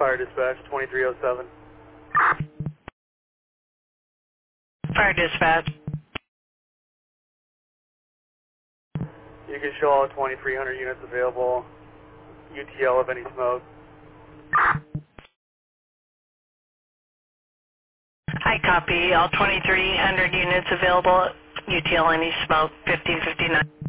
Fire dispatch, 2307. Fire dispatch. You can show all 2,300 units available. UTL of any smoke. I copy. All 2,300 units available. UTL any smoke. 1559.